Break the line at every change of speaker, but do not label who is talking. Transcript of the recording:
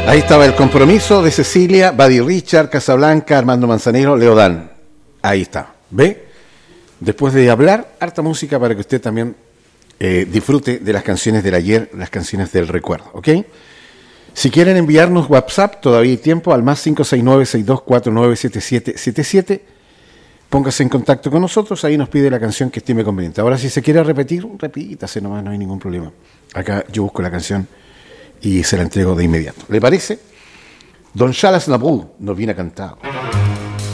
Ahí estaba el compromiso de Cecilia, Buddy Richard, Casablanca, Armando Manzanero, Leodán. Ahí está. ¿Ve? Después de hablar, harta música para que usted también disfrute de las canciones del ayer, las canciones del recuerdo. ¿Ok? Si quieren enviarnos WhatsApp, todavía hay tiempo, al más 569-6249-7777. Póngase en contacto con nosotros, ahí nos pide la canción que estime conveniente. Ahora, si se quiere repetir, repítase nomás, no hay ningún problema. Acá yo busco la canción y se la entrego de inmediato. ¿Le parece? Don Charles Nabou nos viene a cantar.